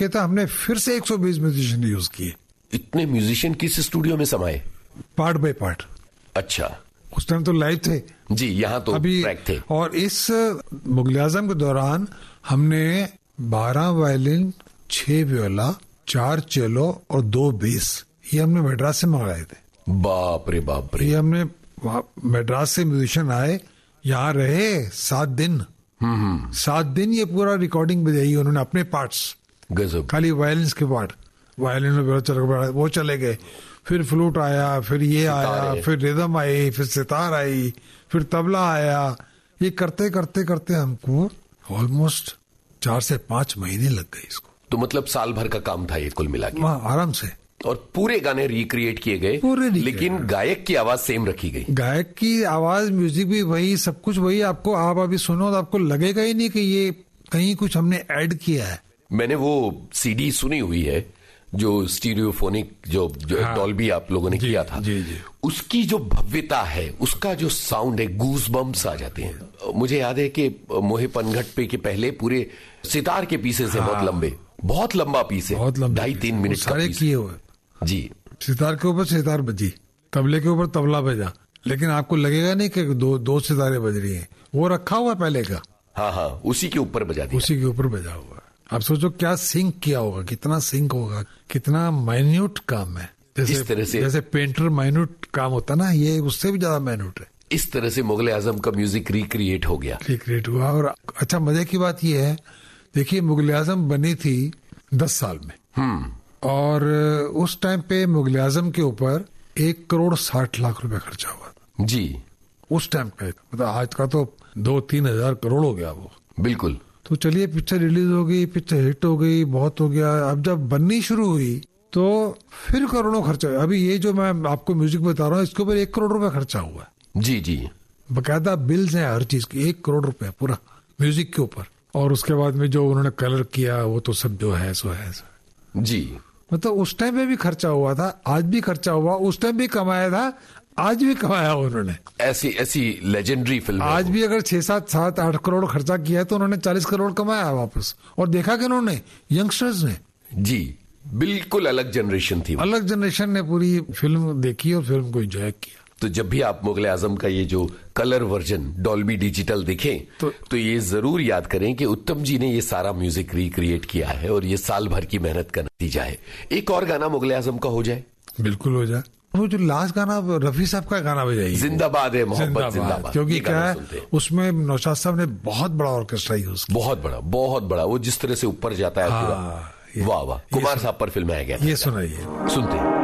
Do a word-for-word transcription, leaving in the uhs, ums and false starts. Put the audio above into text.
किए थे, हमने फिर से एक सौ बीस म्यूजिशियन यूज किए। इतने म्यूजिशियन किस स्टूडियो में समाये? Part by part. अच्छा, उस टाइम तो लाइव थे जी, यहाँ तो अभी ट्रैक थे। और इस मुगल आजम के दौरान हमने बारह वायलिन, छह व्योला, चार चेलो और दो बेस, ये हमने मद्रास से मंगाए थे। बाप रे बाप रे। ये हमने मद्रास से म्यूजिशियन आए, यहाँ रहे सात दिन। सात दिन ये पूरा रिकॉर्डिंग बजाई उन्होंने, अपने पार्ट्स, गजब। खाली वायलिन्स के पार्ट, वायलिन में वो चले गए, फिर फ्लूट आया, फिर ये आया, फिर रिदम आई, फिर सितार आई, फिर तबला आया। ये करते करते करते हमको ऑलमोस्ट चार से पांच महीने लग गए इसको। तो मतलब साल भर का काम था ये कुल मिला के? आराम से। और पूरे गाने रिक्रिएट किए गए, लेकिन गायक की आवाज सेम रखी गई। गायक की आवाज, म्यूजिक भी वही, सब कुछ वही। आपको, आप अभी सुनो तो आपको लगेगा ही नहीं कि ये कहीं कुछ हमने ऐड किया है। मैंने वो सीडी सुनी हुई है जो स्टीरियोफोनिक, जो, जो हाँ, डॉल्बी आप लोगों ने किया था। जी, जी। उसकी जो भव्यता है, उसका जो साउंड है, गूज बम्स आ जाते हैं। मुझे याद है कि मोहे पनघट पे के पहले पूरे सितार के पीसेस हैं, हाँ, बहुत लंबे, बहुत लंबा पीस है, बहुत लंबा, ढाई तीन मिनट का पीस किए हुए जी। सितार के ऊपर सितार बजी, तबले के ऊपर तबला बजा, लेकिन आपको लगेगा नहीं कि दो दो सितारे बज रही हैं, वो रखा हुआ पहले का। हाँ हाँ, उसी के ऊपर बजा दिया, उसी के ऊपर बजा हुआ। आप सोचो क्या सिंक किया होगा, कितना सिंक होगा, कितना माइन्यूट काम है। जैसे इस तरह से, जैसे पेंटर माइन्यूट काम होता ना, ये उससे भी ज्यादा माइन्यूट है। इस तरह से मुगल आजम का म्यूजिक रिक्रिएट हो गया। रिक्रिएट हुआ। और अच्छा, मजे की बात ये है, देखिए मुगल आजम बनी थी दस साल में, हम्म और उस टाइम पे मुगल आजम के ऊपर एक करोड़ साठ लाख रुपए खर्चा हुआ जी। उस टाइम पे, मतलब आज का तो दो तीन हजार करोड़ हो गया वो। बिल्कुल। तो चलिए, पिक्चर रिलीज हो गई, पिक्चर हिट हो गई, बहुत हो गया। अब जब बननी शुरू हुई तो फिर करोड़ों खर्चा। अभी ये जो मैं आपको म्यूजिक बता रहा हूँ, इसके ऊपर एक करोड़ रुपए खर्चा हुआ है। जी जी, बकायदा बिल्स हैं हर चीज की, एक करोड़ रुपए पूरा म्यूजिक के ऊपर। और उसके बाद में जो उन्होंने कलर किया, वो तो सब जो है सो है जी। मतलब उस टाइम में भी खर्चा हुआ था, आज भी खर्चा हुआ, उस टाइम भी कमाया था, आज भी कमाया उन्होंने। ऐसी ऐसी लेजेंडरी फिल्म। आज भी अगर छह सात सात आठ करोड़ खर्चा किया है तो उन्होंने चालीस करोड़ कमाया वापस। और देखा कि उन्होंने, यंगस्टर्स ने, जी, बिल्कुल अलग जनरेशन थी, अलग जनरेशन ने पूरी फिल्म देखी और फिल्म को एंजॉय किया। तो जब भी आप मुगल आजम का ये जो कलर वर्जन डॉल्बी डिजिटल देखें तो, तो ये जरूर याद करें कि उत्तम जी ने ये सारा म्यूजिक रिक्रिएट किया है और ये साल भर की मेहनत का नतीजा है। एक और गाना मुगल आजम का हो जाए? बिल्कुल हो जाए। वो जो लास्ट गाना रफी साहब का गाना बजाइए, जिंदाबाद है मोहब्बत जिंदाबाद, क्योंकि क्या है उसमें नौशाद साहब ने बहुत बड़ा ऑर्केस्ट्रा यूज किया, बहुत बड़ा, बहुत बड़ा। वो जिस तरह से ऊपर जाता है पूरा, वाह वाह, कुमार साहब पर फिल्माया गया। ये सुनाइए, सुनते हैं।